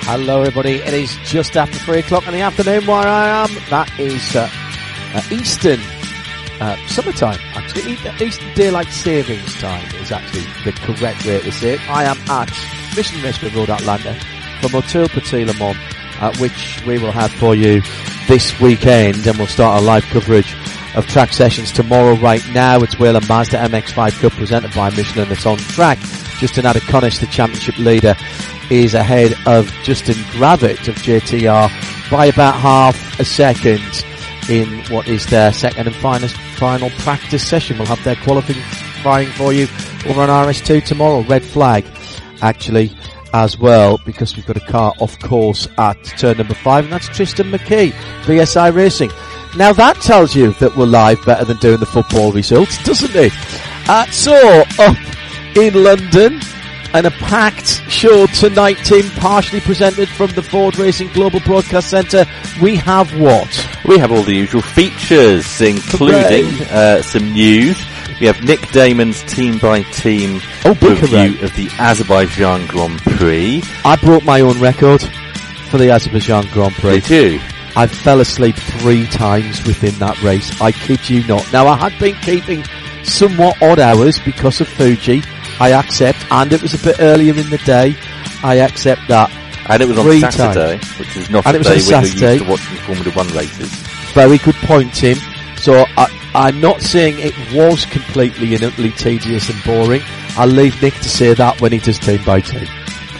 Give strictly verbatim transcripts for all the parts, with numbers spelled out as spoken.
Hello everybody, it is just after three o'clock in the afternoon where I am. That is uh, uh, Eastern uh, summertime, actually. Eastern Daylight Savings Time is actually the correct way to say it. I am at Mission Raceway Road, Atlanta, for Motul Petit Le Mans, uh, which we will have for you this weekend, and we'll start our live coverage of track sessions tomorrow. Right now it's Whelen Mazda M X five Cup presented by Michelin that's on track. Justin Adakonis, the championship leader, is ahead of Justin Gravitt of J T R by about half a second in what is their second and final, final practice session. We'll have their qualifying for you over on R S two tomorrow. Red flag, actually, as well, because we've got a car off course at turn number five, and that's Tristan McKee, B S I Racing. Now that tells you that we're live better than doing the football results, doesn't it? Uh, so, up in London, and a packed show tonight, Tim, partially presented from the Ford Racing Global Broadcast Centre. We have what? We have all the usual features, including uh, some news. We have Nick Damon's team-by-team oh, review of the Azerbaijan Grand Prix. I brought my own record for the Azerbaijan Grand Prix. Did you? I fell asleep three times within that race. I kid you not. Now, I had been keeping somewhat odd hours because of Fuji. I accept, and it was a bit earlier in the day. I accept that. And it was on Saturday, times. which is not and a day when you're used to watching Formula One races. Very good point, Tim. So I, I'm not saying it was completely and utterly tedious and boring. I'll leave Nick to say that when he does team by team.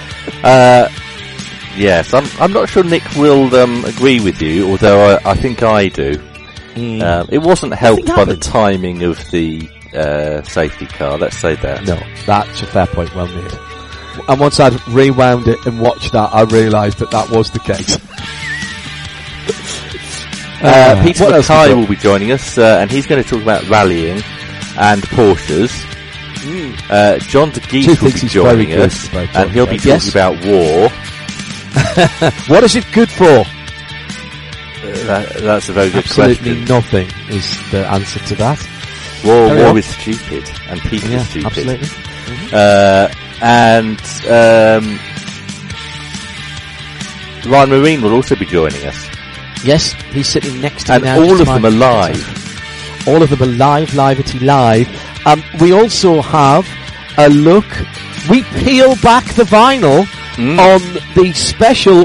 Uh, yes, I'm, I'm not sure Nick will um, agree with you, although I, I think I do. Mm. Um, it wasn't helped by happened. the timing of the uh, safety car, let's say that. No, that's a fair point, well made. And once I'd rewound it and watched that, I realised that that was the case. uh, uh, Peter Mackay will be joining us, uh, and he's going to talk about rallying and Porsches. Mm. Uh, John De Geese will be joining us, and he'll be talking yes. about war. What is it good for? Uh, that, that's a very good Absolutely question. Nothing is the answer to that. War, war is stupid, and peace yeah, is stupid. Absolutely. Mm-hmm. Uh, and um, Ryan Marine will also be joining us. Yes, he's sitting next to and me now. And all of them are live. All of them are live, liveity live. Um, we also have a look. We peel back the vinyl mm. on the special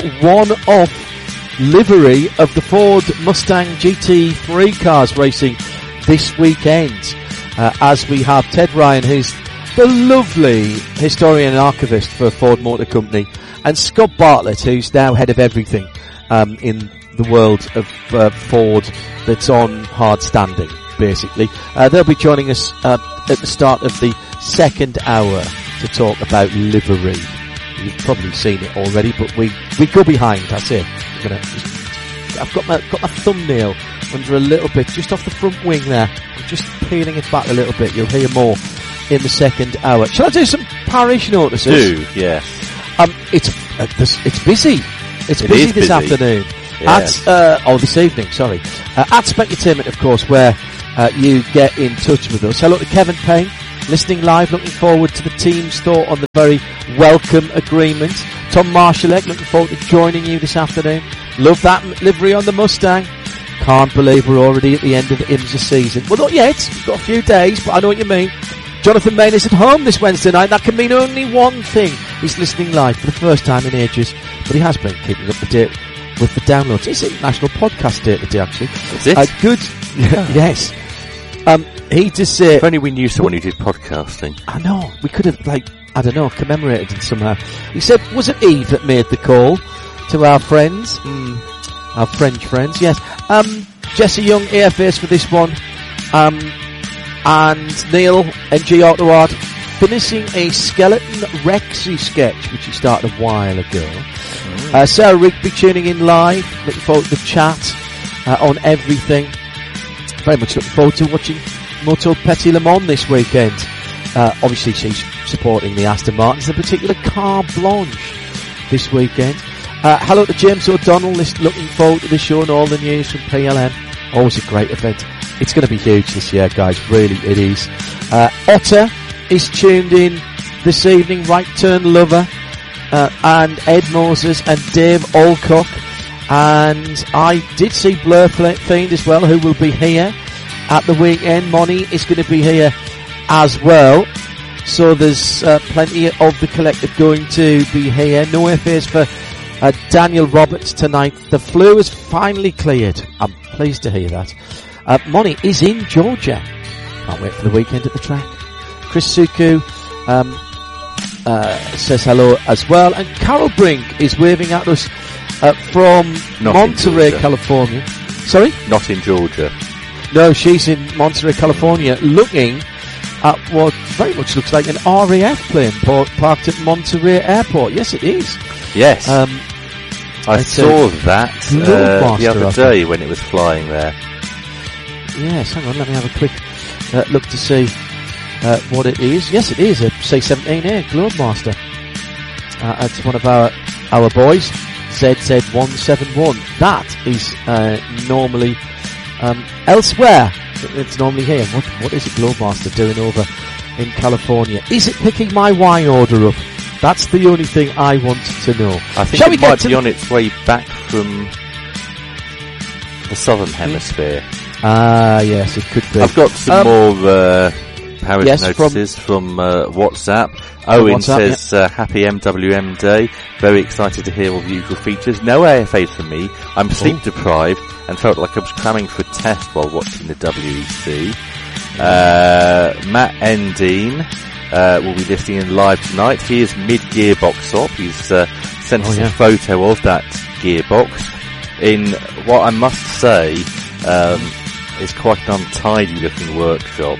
one-off livery of the Ford Mustang G T three cars racing this weekend, uh, as we have Ted Ryan, who's the lovely historian and archivist for Ford Motor Company, and Scott Bartlett, who's now head of everything um, in the world of uh, Ford that's on hard standing, basically. Uh, they'll be joining us uh, at the start of the second hour to talk about livery. You've probably seen it already, but we, we go behind, that's it. We're gonna just, I've got my, got my thumbnail under a little bit, just off the front wing there. I'm just peeling it back a little bit. You'll hear more in the second hour. Shall I do some parish notices? Do, yes. Um, it's uh, this, it's busy. It's it busy this busy. afternoon. Yes. At uh, oh, this evening. Sorry, uh, at Specutainment, of course, where uh, you get in touch with us. Hello to Kevin Payne, listening live. Looking forward to the team's thought on the very welcome agreement. Tom Marshalek, looking forward to joining you this afternoon. Love that livery on the Mustang. Can't believe we're already at the end of the IMSA season. Well, not yet. We've got a few days, but I know what you mean. Jonathan Main is at home this Wednesday night. That can mean only one thing. He's listening live for the first time in ages, but he has been keeping up to date with the downloads. It's International Podcast Day today, actually. Is it? Uh, good. Yeah. Yes. Um, he just said... Uh, if only we knew someone who did podcasting. I know. We could have, like, I don't know, commemorated it somehow. He said, was it Eve that made the call to our friends? Mm. Our French friends, yes. Um, Jesse Young, A F As for this one. Um, and Neil, N G Autoart, finishing a Skeleton Rexy sketch, which he started a while ago. Mm. Uh, Sarah Rigby tuning in live. Looking forward to the chat uh, on everything. Very much looking forward to watching Motul Petit Le Mans this weekend. Uh, obviously, she's supporting the Aston Martins, in particular Carte Blanche this weekend. Uh, hello to James O'Donnell, looking forward to the show and all the news from P L M. Always a great event. It's going to be huge this year, guys. Really, it is. Uh, Otter is tuned in this evening. Right Turn Lover. uh, and Ed Moses and Dave Alcock. And I did see Blur Fiend as well, who will be here at the weekend. Monty is going to be here as well. So there's uh, plenty of the collective going to be here. No affairs for uh, Daniel Roberts tonight. The flu is finally cleared. I'm pleased to hear that. Uh, Monty is in Georgia. Can't wait for the weekend at the track. Chris Suku um, uh, says hello as well. And Carol Brink is waving at us Uh, from Not Monterey, California. Sorry? Not in Georgia. No, she's in Monterey, California, looking at what very much looks like an R A F plane par- parked at Monterey Airport. Yes, it is. Yes. Um, I saw that uh, the other day when it was flying there. Yes, hang on, let me have a quick uh, look to see uh, what it is. Yes, it is a C seventeen A Globemaster. Uh, it's one of our, our boys. Z Z one seventy-one. That is uh, normally um, elsewhere. It's normally here. What what is a Globemaster doing over in California? Is it picking my wine order up? That's the only thing I want to know. I think Shall it might be on its way back from the southern hemisphere. Ah, yes, it could be. I've got some um, more uh, Paris yes, notices from, from uh, WhatsApp. Owen WhatsApp, says, yeah. uh, happy M W M Day. Very excited to hear all the usual features. No A F As for me. I'm sleep oh. deprived and felt like I was cramming for a test while watching the W E C. Uh, Matt Endine, uh, will be listening in live tonight. He is mid-gearbox op. He's, uh, sent us oh, yeah. a photo of that gearbox in what I must say, um, is quite an untidy looking workshop.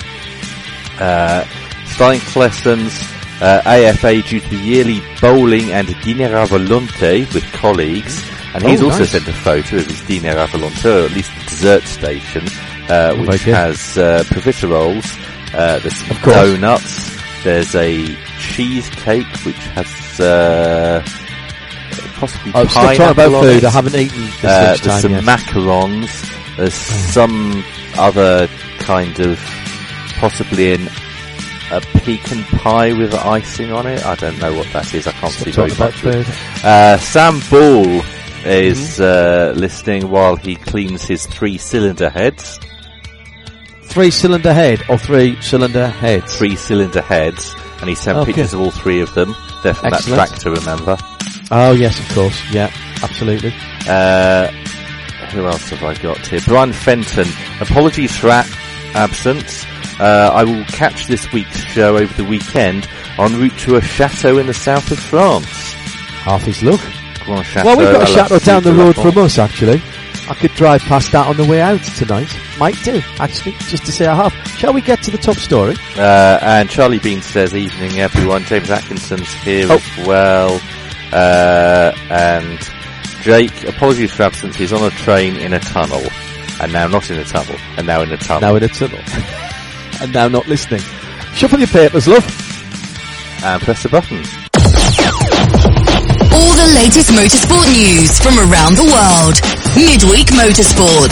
Uh, starting lessons, uh, A F A due to the yearly bowling and dîner à volonté with colleagues, and he's oh, also nice. sent a photo of his dîner à volonté, or at least the dessert station, uh, oh, which has uh, profiteroles, uh, there's some donuts, there's a cheesecake which has uh, possibly oh, pineapple still about on food. it. I haven't eaten this uh, much There's time some yet. macarons, there's oh. some other kind of possibly an a pecan pie with icing on it. I don't know what that is. I can't Stop see very much. Uh, Sam Ball is mm-hmm. uh, listening while he cleans his three-cylinder heads. Three-cylinder head or three-cylinder heads? Three-cylinder heads, and he sent okay. pictures of all three of them. They're from Excellent. that tractor, remember? Oh yes, of course. Yeah, absolutely. Uh, who else have I got here? Brian Fenton. Apologies for a- absence. Uh, I will catch this week's show over the weekend en route to a chateau in the south of France. Half his luck. Grand Chateau. Well, we've got a chateau down the road from us, actually. I could drive past that on the way out tonight. Might do, actually, just to say I have. Shall we get to the top story? Uh, and Charlie Bean says, evening everyone. James Atkinson's here oh. as well. Uh, and Jake, apologies for absence. He's on a train in a tunnel. And now not in a tunnel. And now in a tunnel. Now in a tunnel. And now not listening. Shuffle your papers, love. And press the button. All the latest motorsport news from around the world. Midweek Motorsport.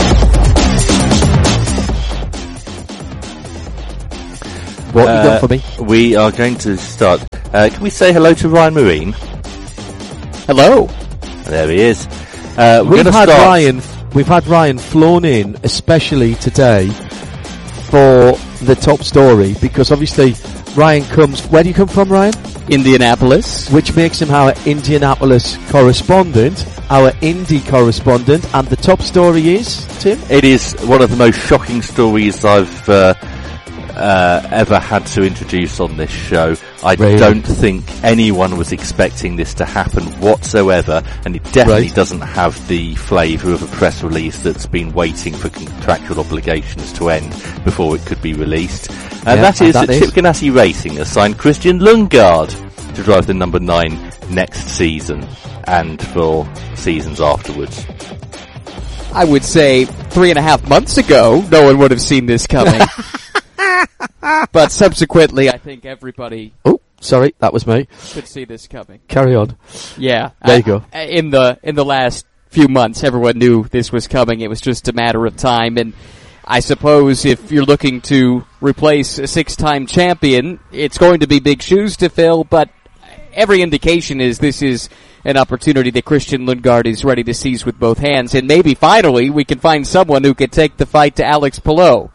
What uh, you got for me? We are going to start. Uh, can we say hello to Ryan Marine? Hello. There he is. Uh, we're we've had start. Ryan. We've had Ryan flown in, especially today, for the top story, because obviously Ryan comes... Where do you come from, Ryan? Indianapolis. Which makes him our Indianapolis correspondent, our Indy correspondent, and the top story is, Tim? It is one of the most shocking stories I've uh, uh, ever had to introduce on this show. I really? don't think anyone was expecting this to happen whatsoever, and it definitely right. doesn't have the flavour of a press release that's been waiting for contractual obligations to end before it could be released. And yeah, that is and that, that Chip Ganassi Racing has signed Christian Lundgaard to drive the number nine next season and for seasons afterwards. I would say three and a half months ago, no one would have seen this coming. But subsequently, I think everybody... Oh, sorry, that was me. ...could see this coming. Carry on. Yeah. There I, you go. In the, in the last few months, everyone knew this was coming. It was just a matter of time. And I suppose if you're looking to replace a six-time champion, it's going to be big shoes to fill. But every indication is this is an opportunity that Christian Lundgaard is ready to seize with both hands, and maybe finally we can find someone who could take the fight to Alex Palou.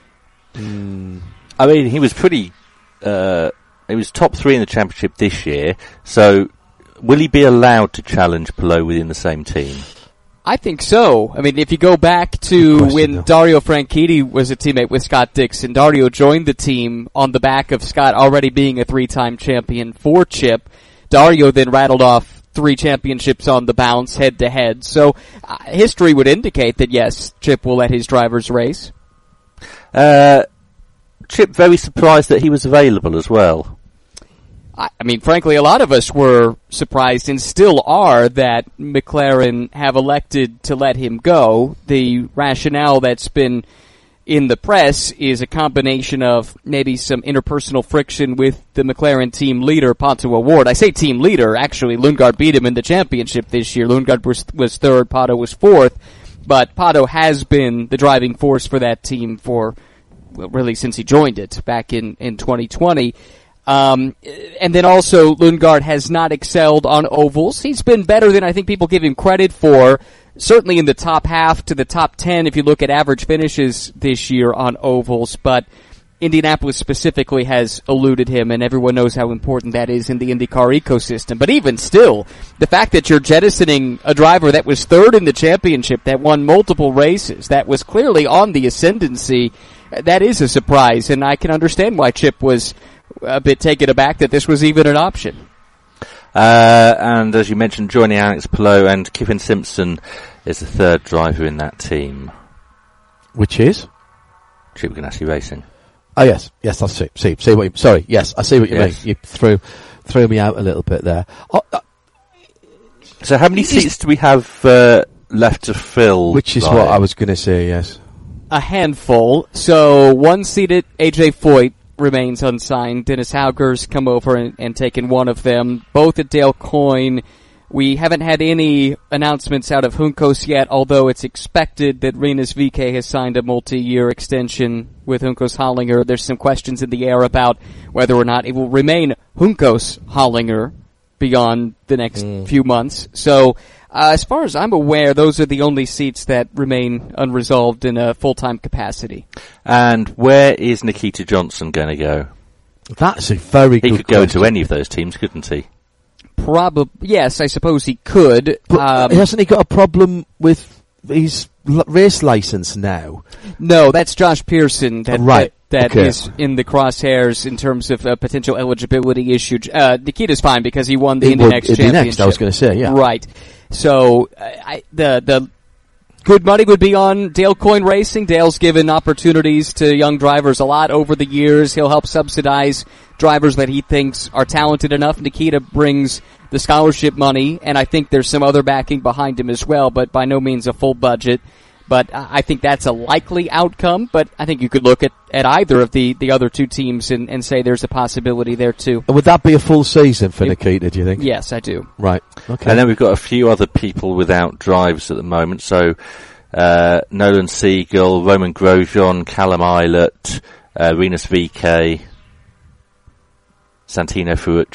Mm. I mean, he was pretty, uh, he was top three in the championship this year, so will he be allowed to challenge Palou within the same team? I think so. I mean, if you go back to question, when though. Dario Franchitti was a teammate with Scott Dixon, Dario joined the team on the back of Scott already being a three-time champion for Chip. Dario then rattled off three championships on the bounce, head-to-head. So uh, history would indicate that, yes, Chip will let his drivers race. Uh, Chip very surprised that he was available as well. I mean, frankly, a lot of us were surprised and still are that McLaren have elected to let him go. The rationale that's been in the press is a combination of maybe some interpersonal friction with the McLaren team leader, Pato O'Ward. I say team leader, actually, Lundgaard beat him in the championship this year. Lundgaard was, was third, Pato was fourth, but Pato has been the driving force for that team for, well, really since he joined it back in, in twenty twenty. Um, and then also Lundgaard has not excelled on ovals. He's been better than I think people give him credit for, certainly in the top half to the top ten if you look at average finishes this year on ovals, but Indianapolis specifically has eluded him, and everyone knows how important that is in the IndyCar ecosystem. But even still, the fact that you're jettisoning a driver that was third in the championship, that won multiple races, that was clearly on the ascendancy, that is a surprise, and I can understand why Chip was a bit taken aback that this was even an option. Uh, and as you mentioned, joining Alex Palou and Kevin Simpson is the third driver in that team. Which is? Chip Ganassi Racing. Oh yes, yes, I see, see, see what you, sorry, yes, I see what you yes. mean. You threw, threw me out a little bit there. Oh, uh, so how many seats do we have, uh, left to fill? Which is by? what I was gonna say, yes. A handful. So, one seated A J Foyt remains unsigned. Dennis Hauger's come over and, and taken one of them. Both at Dale Coyne. We haven't had any announcements out of Juncos yet, although it's expected that Rinus V K has signed a multi-year extension with Juncos Hollinger. There's some questions in the air about whether or not it will remain Juncos Hollinger beyond the next mm. few months. So, uh, as far as I'm aware, those are the only seats that remain unresolved in a full-time capacity. And where is Nikita Johnson going to go? That's a very he good He could question. go to any of those teams, couldn't he? Probably, yes, I suppose he could. But um, hasn't he got a problem with his l- race license now? No, that's Josh Pearson that, right. that, that okay. is in the crosshairs in terms of a potential eligibility issue. Uh, Nikita's fine because he won the he Indy Next Championship. Next, I was going to say, yeah. Right. So, I, the, the good money would be on Dale Coyne Racing. Dale's given opportunities to young drivers a lot over the years. He'll help subsidize drivers that he thinks are talented enough. Nikita brings the scholarship money, and I think there's some other backing behind him as well, but by no means a full budget. But I think that's a likely outcome, but I think you could look at, at either of the, the other two teams and, and say there's a possibility there too. Would that be a full season for it, Nikita, do you think? Yes, I do. Right. Okay. And then we've got a few other people without drives at the moment. So, uh, Nolan Siegel, Roman Grosjean, Callum Eilert, uh, Rinus V K, Santino Furucci.